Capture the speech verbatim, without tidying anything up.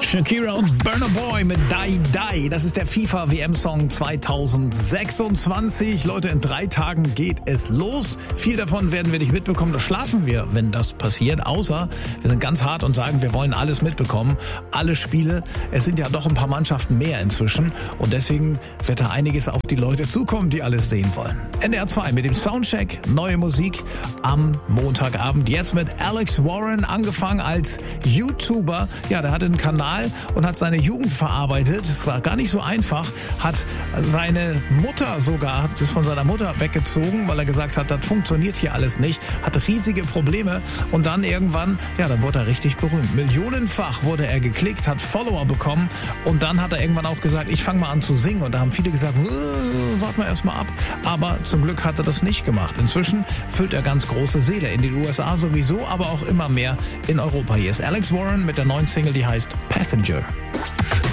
Shakira und Burna Boy mit Die Die. Das ist der FIFA-W M-Song zweitausendsechsundzwanzig. Leute, in drei Tagen geht es los. Viel davon werden wir nicht mitbekommen. Da schlafen wir, wenn das passiert. Außer wir sind ganz hart und sagen, wir wollen alles mitbekommen. Alle Spiele. Es sind ja doch ein paar Mannschaften mehr inzwischen. Und deswegen wird da einiges auf die Leute zukommen, die alles sehen wollen. N D R zwei mit dem Soundcheck. Neue Musik am Montagabend. Jetzt mit Alex Warren, angefangen als YouTuber. Ja, der hatte einen Kanal und hat seine Jugend verarbeitet. Es war gar nicht so einfach. Hat seine Mutter sogar, hat es von seiner Mutter weggezogen, weil er gesagt hat, das funktioniert hier alles nicht. Hatte riesige Probleme und dann irgendwann, ja, dann wurde er richtig berühmt. Millionenfach wurde er geklickt, hat Follower bekommen und dann hat er irgendwann auch gesagt, ich fange mal an zu singen. Und da haben viele gesagt, warte mal erst mal ab. Aber zum Glück hat er das nicht gemacht. Inzwischen füllt er ganz große Seele. In den U S A sowieso, aber auch immer mehr in Europa. Hier ist Alex Warren mit der neuen Single, die heißt Passenger.